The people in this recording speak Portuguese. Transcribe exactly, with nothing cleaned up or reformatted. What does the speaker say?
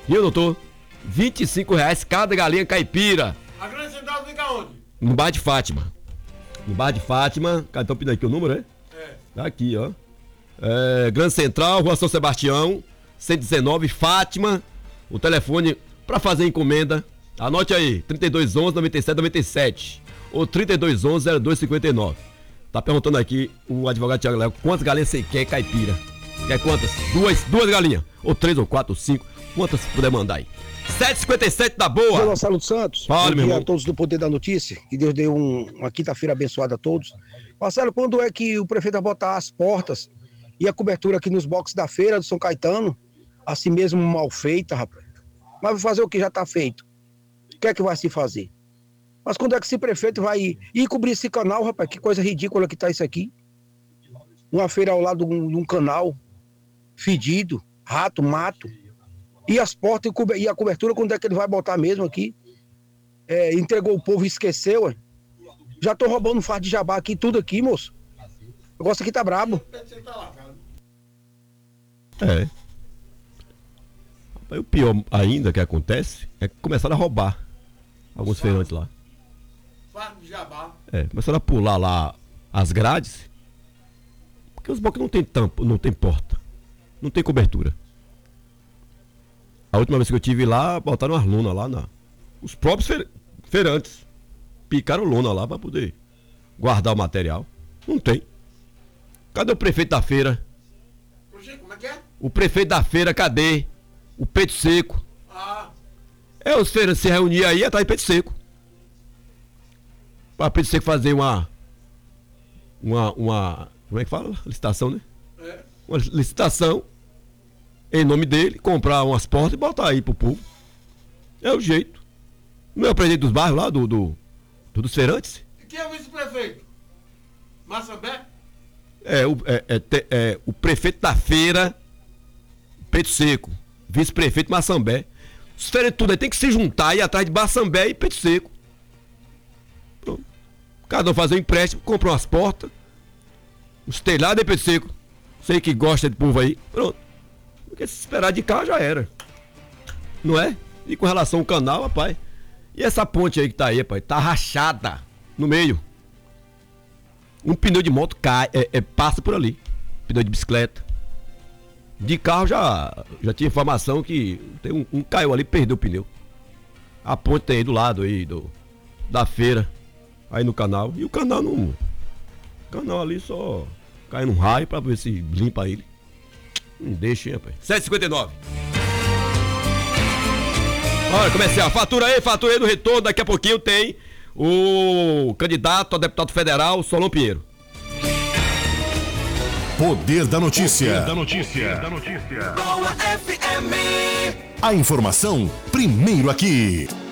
Viu, doutor? vinte e cinco reais cada galinha caipira. A Grande Central fica onde? No bar de Fátima. No bar de Fátima. Cadê? Estão pedindo aqui o número, né? É. Tá aqui, ó. É, Grande Central, Rua São Sebastião, cento e dezenove, Fátima. O telefone pra fazer encomenda. Anote aí, trinta e dois onze, noventa e sete noventa e sete. Ou trinta e dois onze, zero dois cinquenta e nove. Tá perguntando aqui o advogado Thiago Léo, quantas galinhas você quer caipira? Quer quantas? Duas, duas galinhas. Ou três, ou quatro, ou cinco. Quantas puder mandar aí. sete e cinquenta e sete da boa. Olá, Marcelo Santos. Fala, Bom meu dia irmão. a todos do Poder da Notícia. Que Deus dê um, uma quinta-feira abençoada a todos. Marcelo, quando é que o prefeito vai botar as portas e a cobertura aqui nos boxes da feira do São Caetano? Assim mesmo mal feita, rapaz. Mas vai fazer o que já tá feito? O que é que vai se fazer? Mas quando é que esse prefeito vai ir, ir cobrir esse canal, rapaz? Que coisa ridícula que tá isso aqui. Uma feira ao lado de um, de um canal fedido, rato, mato. E as portas e a cobertura, quando é que ele vai botar mesmo aqui? É, entregou o povo e esqueceu, ué. Já tô roubando fardo de jabá aqui, tudo aqui, moço. O negócio aqui tá brabo. É. Aí o pior ainda que acontece é que começaram a roubar alguns feirantes lá. Fardo de jabá. É, começaram a pular lá as grades. Porque os blocos não tem tampa, não tem porta. Não tem cobertura. A última vez que eu tive lá, botaram as lonas lá na. Os próprios fe... feirantes. Picaram lona lá pra poder guardar o material. Não tem. Cadê o prefeito da feira? Oxê, como é que é? O prefeito da feira, cadê? O peito seco. Ah, É, os feirantes se reuniam aí atrás de peito seco. Pra peito seco fazer uma. Uma. uma como é que fala? Licitação, né? é. Uma licitação em nome dele, comprar umas portas e botar aí pro povo. É o jeito. Não é o presidente dos bairros lá, do, do, do dos feirantes? E quem é o vice-prefeito? Massambé? É o, é, é, te- é o prefeito da feira, Peito Seco, vice-prefeito Massambé. Os feirantes tudo aí tem que se juntar e ir atrás de Massambé e Peito Seco. Pronto. Cada um fazer um empréstimo, compra umas portas, os telhados e Peito Seco. Sei que gosta de povo aí. Pronto. Porque se esperar de cá já era. Não é? E com relação ao canal, rapaz. E essa ponte aí que tá aí, rapaz, tá rachada no meio. Um pneu de moto cai, é, é, passa por ali. Pneu de bicicleta. De carro já, já tinha informação que tem um, um caiu ali e perdeu o pneu. A ponte tem aí do lado aí do, da feira. Aí no canal. E o canal não. O canal ali só cai num raio pra ver se limpa ele. Não deixa, hein, rapaz. sete e cinquenta e nove. Olha, comercial. Fatura aí, fatura aí do retorno. Daqui a pouquinho tem o candidato a deputado federal, Solon Pinheiro. Poder da notícia. Poder da notícia. Poder da notícia. Boa F M. A informação primeiro aqui.